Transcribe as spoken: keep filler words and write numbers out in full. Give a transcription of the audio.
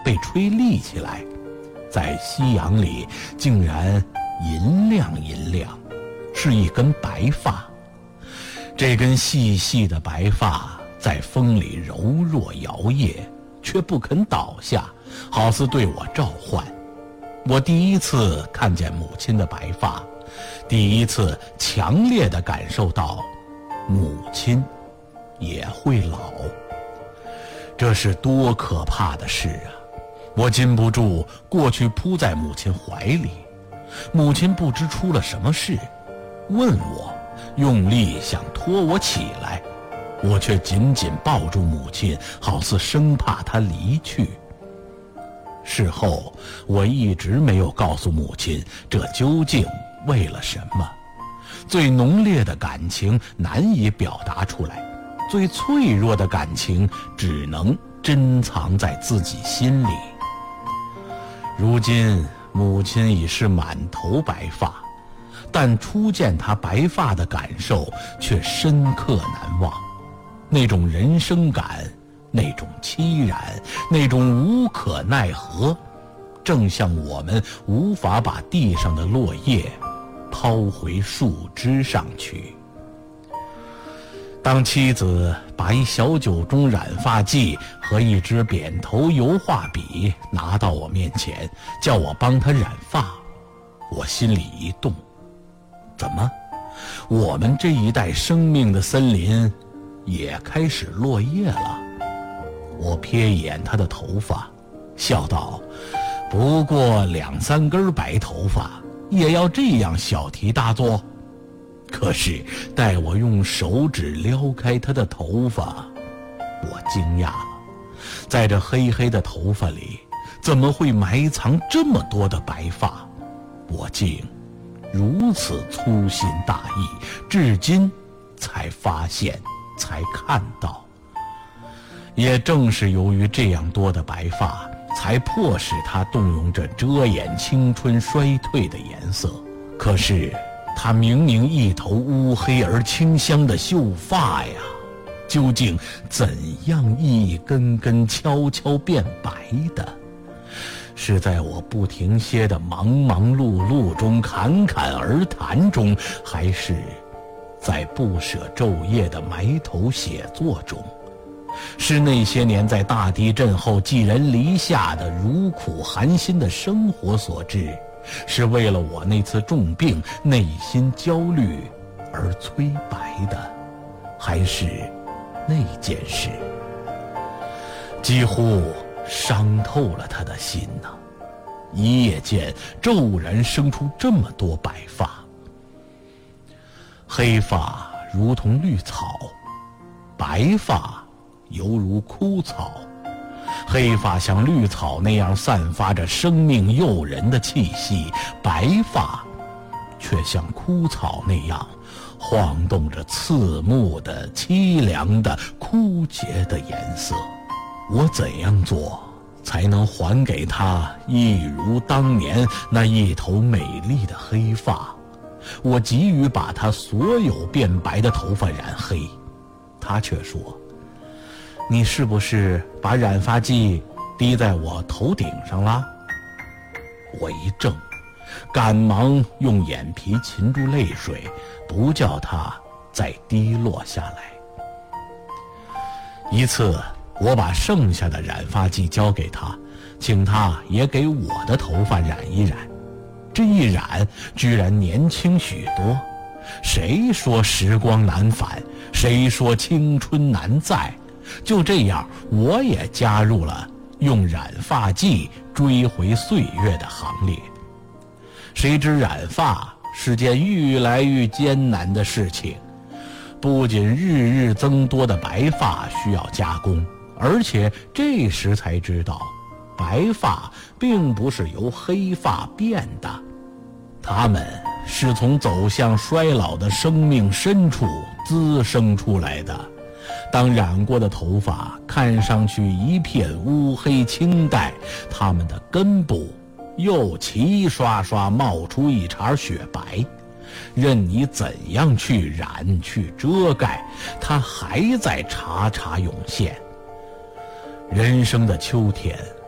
被吹立起来，在夕阳里竟然银亮银亮，是一根白发。这根细细的白发在风里柔弱摇曳，却不肯倒下，好似对我召唤。我第一次看见母亲的白发，第一次强烈地感受到母亲也会老。这是多可怕的事啊！我禁不住过去扑在母亲怀里，母亲不知出了什么事，问我，用力想拖我起来，我却紧紧抱住母亲，好似生怕她离去。事后我一直没有告诉母亲这究竟为了什么。最浓烈的感情难以表达出来，最脆弱的感情只能珍藏在自己心里。如今母亲已是满头白发，但初见她白发的感受却深刻难忘。那种人生感，那种凄然，那种无可奈何，正像我们无法把地上的落叶抛回树枝上去。当妻子把一小酒盅染发剂和一支扁头油画笔拿到我面前，叫我帮她染发，我心里一动。怎么，我们这一代生命的森林也开始落叶了？我瞥一眼她的头发，笑道，不过两三根白头发，也要这样小题大做？可是待我用手指撩开她的头发，我惊讶了，在这黑黑的头发里，怎么会埋藏这么多的白发？我竟如此粗心大意，至今才发现，才看到。也正是由于这样多的白发，才迫使他动用这遮掩青春衰退的颜色。可是他明明一头乌黑而清香的秀发呀，究竟怎样一根根悄悄变白的？是在我不停歇的忙忙碌碌中，侃侃而谈中，还是在不舍昼夜的埋头写作中？是那些年在大地震后寄人篱下的如苦寒心的生活所致？是为了我那次重病内心焦虑而催白的？还是那件事几乎伤透了他的心呢？一夜间骤然生出这么多白发。黑发如同绿草，白发犹如枯草。黑发像绿草那样散发着生命诱人的气息，白发却像枯草那样晃动着刺目的、凄凉的、枯竭的颜色。我怎样做才能还给他一如当年那一头美丽的黑发？我急于把他所有变白的头发染黑，他却说，你是不是把染发剂滴在我头顶上了？我一怔，赶忙用眼皮擒住泪水，不叫它再滴落下来。一次我把剩下的染发剂交给他，请他也给我的头发染一染。这一染居然年轻许多。谁说时光难返？谁说青春难再？就这样，我也加入了用染发剂追回岁月的行列。谁知染发是件愈来愈艰难的事情，不仅日日增多的白发需要加工，而且这时才知道，白发并不是由黑发变的，它们是从走向衰老的生命深处滋生出来的。当染过的头发看上去一片乌黑青黛，它们的根部又齐刷刷冒出一茬雪白，任你怎样去染去遮盖，它还在茬茬涌现。人生的秋天